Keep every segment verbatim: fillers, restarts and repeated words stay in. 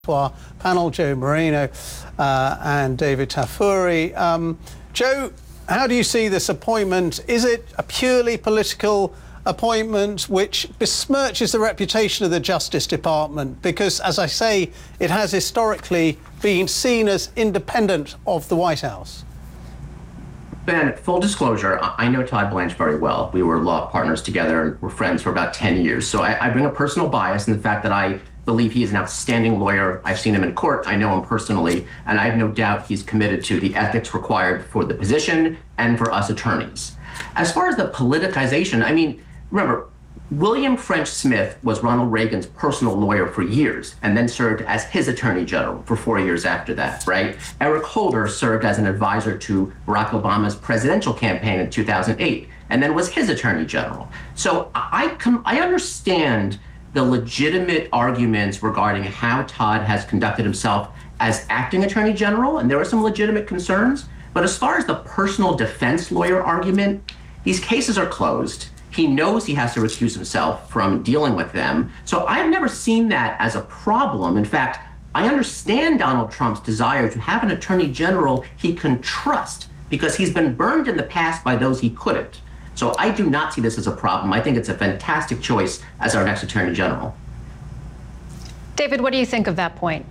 To our panel, Joe Marino uh, and David Tafuri. Um, Joe, how do you see this appointment? Is it a purely political appointment which besmirches the reputation of the Justice Department? Because, as I say, it has historically been seen as independent of the White House. Ben, full disclosure, I know Todd Blanche very well. We were law partners together and were friends for about ten years. So I, I bring a personal bias in the fact that I believe he is an outstanding lawyer. I've seen him in court. I know him personally, and I have no doubt he's committed to the ethics required for the position and for us attorneys. As far as the politicization, I mean, remember, William French Smith was Ronald Reagan's personal lawyer for years and then served as his attorney general for four years after that, right? Eric Holder served as an advisor to Barack Obama's presidential campaign in two thousand eight and then was his attorney general. So I, com- I understand the legitimate arguments regarding how Todd has conducted himself as acting attorney general, and there are some legitimate concerns. But as far as the personal defense lawyer argument, these cases are closed. He knows he has to recuse himself from dealing with them. So I've never seen that as a problem. In fact, I understand Donald Trump's desire to have an attorney general he can trust because he's been burned in the past by those he couldn't. So I do not see this as a problem. I think it's a fantastic choice as our next attorney general. David, what do you think of that point?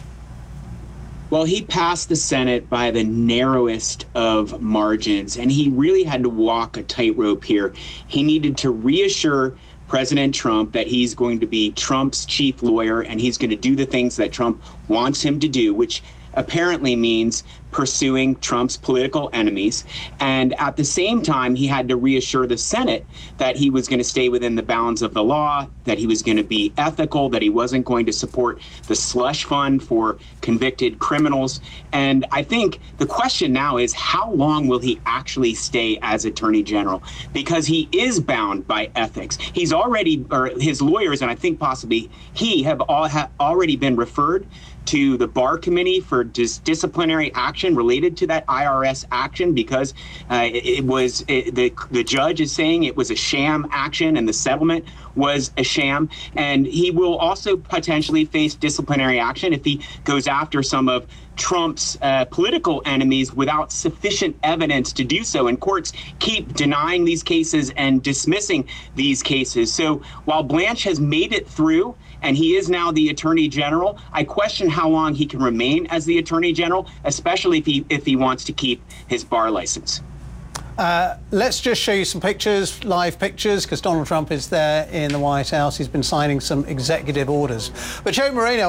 Well, he passed the Senate by the narrowest of margins, and he really had to walk a tightrope here. He needed to reassure President Trump that he's going to be Trump's chief lawyer and he's going to do the things that Trump wants him to do, which apparently means pursuing Trump's political enemies. And at the same time, he had to reassure the Senate that he was going to stay within the bounds of the law, that he was going to be ethical, that he wasn't going to support the slush fund for convicted criminals. And I think the question now is, how long will he actually stay as attorney general? Because he is bound by ethics. He's already, or his lawyers, and I think possibly he, have all ha- already been referred to the Bar Committee for dis- disciplinary action related to that I R S action because uh, it, it was it, the the judge is saying it was a sham action and the settlement was a sham. And he will also potentially face disciplinary action if he goes after some of Trump's uh, political enemies without sufficient evidence to do so. And courts keep denying these cases and dismissing these cases. So while Blanche has made it through and he is now the attorney general, I question how long he can remain as the attorney general, especially if he if he wants to keep his bar license. Uh, let's just show you some pictures, live pictures, because Donald Trump is there in the White House. He's been signing some executive orders. But Joe Marino,